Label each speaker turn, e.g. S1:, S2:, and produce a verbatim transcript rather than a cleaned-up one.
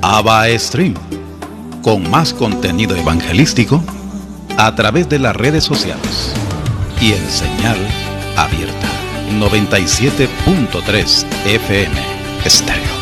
S1: Abba Stream, con más contenido evangelístico a través de las redes sociales y en señal abierta. noventa y siete punto tres F M Estéreo.